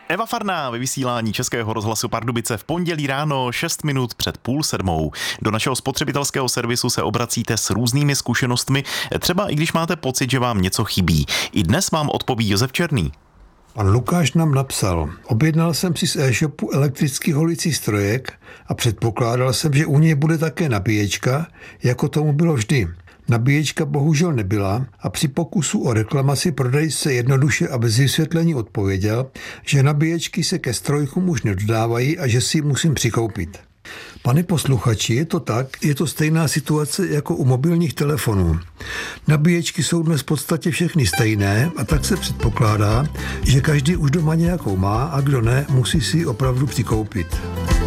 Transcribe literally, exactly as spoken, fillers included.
Eva Farná ve vysílání Českého rozhlasu Pardubice v pondělí ráno šest minut před půl sedmou. Do našeho spotřebitelského servisu se obracíte s různými zkušenostmi, třeba i když máte pocit, že vám něco chybí. I dnes vám odpoví Josef Černý. Pan Lukáš nám napsal: objednal jsem si z e-shopu elektrický holicí strojek a předpokládal jsem, že u něj bude také nabíječka, jako tomu bylo vždy. Nabíječka bohužel nebyla a při pokusu o reklamaci prodejce jednoduše a bez vysvětlení odpověděl, že nabíječky se ke strojkům už nedodávají a že si ji musím přikoupit. Pane posluchači, je to tak, je to stejná situace jako u mobilních telefonů. Nabíječky jsou dnes v podstatě všechny stejné a tak se předpokládá, že každý už doma nějakou má a kdo ne, musí si ji opravdu přikoupit.